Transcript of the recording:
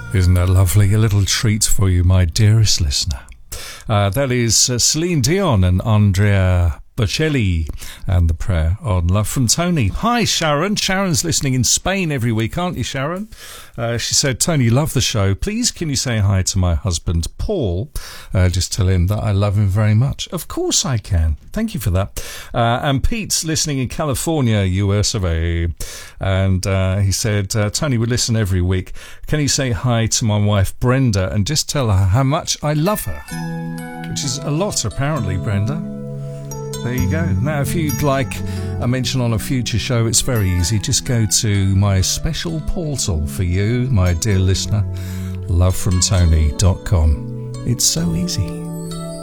Isn't that lovely? A little treat for you, my dearest listener. That is Celine Dion and Andrea Bocelli and the prayer on Love from Tony. Hi, Sharon. Sharon's listening in Spain every week, aren't you, Sharon? She said, Tony, love the show. Please, can you say hi to my husband, Paul? Just tell him that I love him very much. Of course I can. Thank you for that. And Pete's listening in California, US of A. And he said, Tony, we listen every week. Can you say hi to my wife, Brenda, and just tell her how much I love her? Which is a lot, apparently, Brenda. There you go. Now, if you'd like a mention on a future show, it's very easy. Just go to my special portal for you, my dear listener, lovefromtony.com. It's so easy.